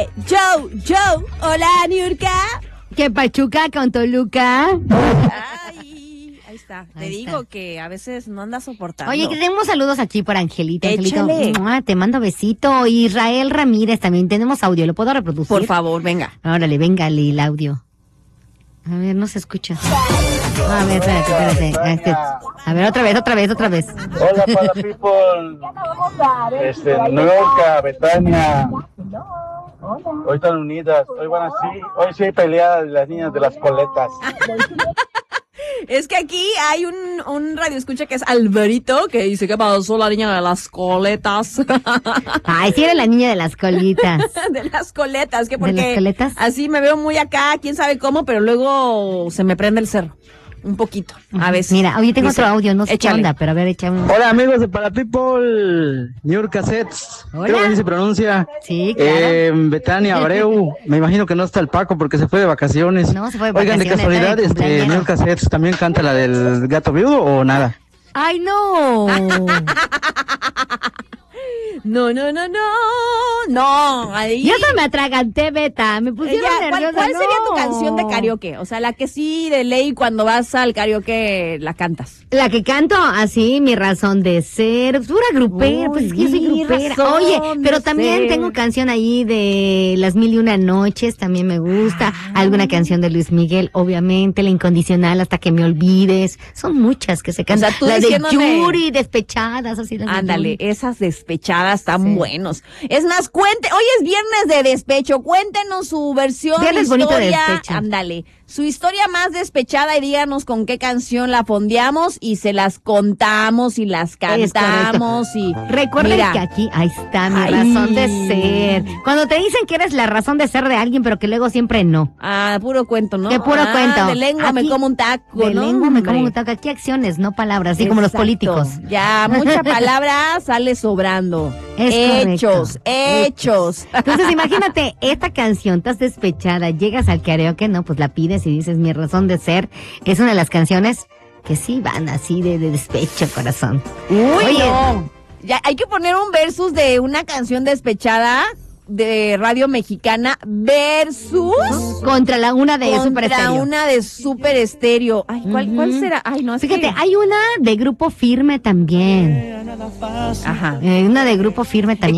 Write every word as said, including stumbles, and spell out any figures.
¡Eh! ¡Joe! ¡Joe! ¡Hola, Niurka! ¿Qué pachuca con Toluca? Ay, ahí está. Te Ahí digo está. que a veces no andas soportando. Oye, que tenemos saludos aquí por Angelito. Échale. Angelito, ¡mua! Te mando besito. Israel Ramírez también. Tenemos audio. ¿Lo puedo reproducir? Por favor, venga. Órale, venga, el audio. A ver, no se escucha. A ver, espérate, espérate. Este, A ver, otra vez, otra vez, otra vez. Hola para people, este, Nueva Betania, hoy están unidas, hoy van así, hoy sí hay pelea de las niñas de las coletas. Es que aquí hay un, un radio escucha que es Alvarito, que dice que pasó la niña de las coletas. Ay, sí era la niña de las colitas. De las coletas, que ¿De porque las coletas? así me veo muy acá, quién sabe cómo, pero luego se me prende el cerro. Un poquito, a veces. Mira, oye, tengo Dice, otro audio, no sé échale. qué onda, pero a ver, échame un... Hola amigos de Para People, New York Cassettes, Hola. creo que así se pronuncia. Sí, claro. Eh, Betania Abreu, me imagino que no está el Paco porque se fue de vacaciones. No, se fue de Oigan, de vacaciones, casualidad, está de este, cumpleañero. New York Cassettes también canta la del gato viudo o nada. ¡Ay, no! No, no, no, no, no, ahí. Yo se me atraganté, Beta, me pusieron Ella, ¿cuál, nerviosa. cuál sería tu no. canción de karaoke? O sea, la que sí de ley cuando vas al karaoke la cantas. La que canto, así, mi razón de ser, pura grupera, pues es que yo soy mi grupera. razón Oye, pero de también ser. tengo canción ahí de Las Mil y Una Noches, también me gusta. Ah. Alguna canción de Luis Miguel, obviamente, La Incondicional, Hasta que me olvides. Son muchas que se cantan. sea, tú las de diciéndome- Yuri, Despechadas, así las de Ándale, Yuri. esas despechadas están Sí. buenos. Es más, cuente, hoy es viernes de despecho, cuéntenos su versión, Viernes bonito de historia, despecho. ándale, su historia más despechada y díganos con qué canción la fondeamos y se las contamos y las Es cantamos y Recuerden mira, que aquí, ahí está mi Ay. razón de ser. Cuando te dicen que eres la razón de ser de alguien, pero que luego siempre no. ah, puro cuento, ¿no? Que puro Ah, cuento. De lengua me Aquí, como un taco, De ¿no? lengua me como hombre? un taco. Aquí acciones, no palabras, así como los Exacto. políticos. Ya, mucha palabra sale sobrando. Es hechos, correcto. hechos. Entonces, imagínate, esta canción, estás despechada, llegas al karaoke, no, pues la pides y dices, mi razón de ser, es una de las canciones que sí van así de, de despecho, corazón. Uy, Oye. no. Ya hay que poner un versus de una canción despechada de radio mexicana versus Contra la una de Super contra Estéreo. una de Super Estéreo. Ay, ¿cuál, Ujú. ¿cuál será? Ay, no, es Fíjate, que... hay una de Grupo Firme también. Ajá. Eh, una de Grupo Firme también.